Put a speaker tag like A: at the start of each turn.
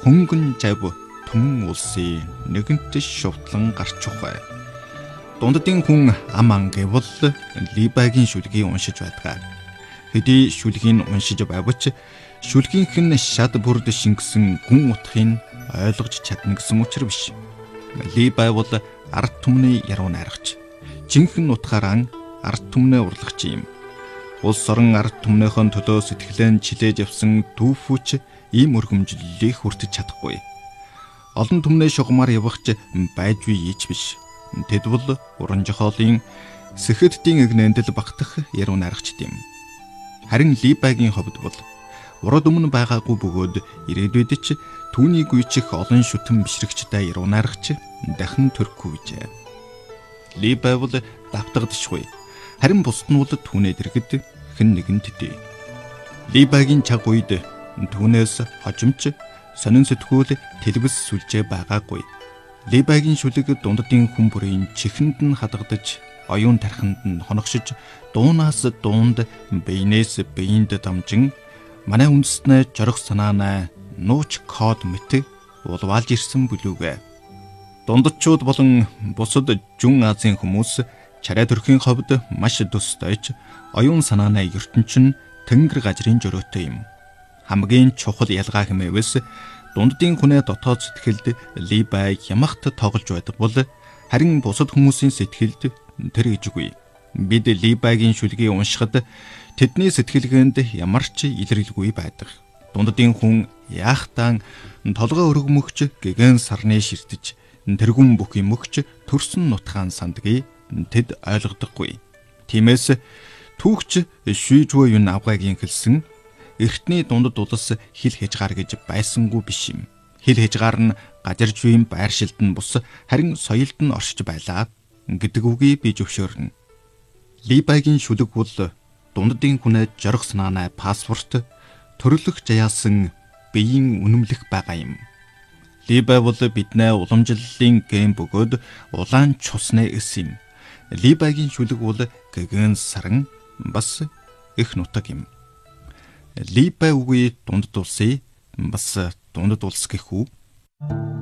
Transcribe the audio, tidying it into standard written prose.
A: хөнгөн жав түмэн улсын нэгэнт шувтлан гарч ухай. Дунддын хүн аман гэвол Либагийн шүлгийг уншиж байдаг. Хэдий шүлгийг уншиж байвч шүлгийнх нь шад бүрд шингэсэн гүн утгыг ойлгож чадна гэсэн учир биш. Либай бол ард түмний яруу найрагч. Жинхэнэ утгаараа ард түмнээ урлагч юм. Улс орон ард түмнийхэн төлөө сэтгэлэн чилээж явсан түүфүүч ийм өргөмжлөлийг хүртэж чадахгүй. Олон түмнээ шугамар явахч байжгүй ийч биш. Тэд бол уран жохоолын сэхэдтийн эгнээндэл багтах яруу найрагчд юм. Харин Либагийн хувьд бол урад өмнө байгаагүй бөгөөд ирээдүйд ч түүнийг үйчих олон шүтэн бишрэгчтэй яруу найрагч дахин төрөхгүй гэжээ. Либай бол давтагдшгүй. Харин бусд нь бол түүнээ дэргэд хэн нэгэн төдий. Либагийн цаг үед түүнээс хожимч сонин сэтгүүл телевиз сүлжээ байгаагүй. Либагийн шүлэг дунддын хүн бүрийн чихэнд нь хадагдаж, оюун тархинд нь хоногшиж, дуунаас дуунд, биенээс биеинд дамжин манай үндэстнээ жорох санаанаа нууч код мэт улваалж ирсэн бүлүүгээ. Дундчууд болон бусад Жүн Азийн хүмүүс чарай төрхийн хувьд маш төстойч, оюун санаанаа ертөнчин тэнгэр газрын жөрөөтэй юм. Хамгийн чухал ялгаа хэмээвээс дунддын хүнээ дотоод сэтгэлд Либай ямагт тоглож байдаг бол харин бусад хүмүүсийн сэтгэлд тэр гэжгүй. Бид Либагийн шүлгийг уншихад тэдний сэтгэлгээнд ямар ч илэрлгүй байдаг. Дунддын хүн яахтан толгой өргөмөгч гэгэн сарны ширтэж тэргүн бүх юмөгч төрсөн нутгаан сандгийг тэд ойлгодоггүй. Тиймээс түүхч Шүйжвө Юн Авгагийн хэлсэн эртний дундад улс хил хязгаар гэж байсангүй биш юм. Хил хязгаар нь газаржвийн байршилд нь бус харин соёлд нь оршиж байлаа гэдэг үгийг би зөвшөөрнө. Либагийн шүлэг бол дунддын хүнээ жорох санаанаа паспорт төрлөх жаяасан биеийн үнэмлэх байгаа юм. Либай бол биднээ уламжлалын гэм бөгөөд улаан чусны эс юм. Либагийн шүлэг бол гэгэн саран бас их нутаг юм. Либай үгүй дундд улсыг бас дундд улс гэх үү?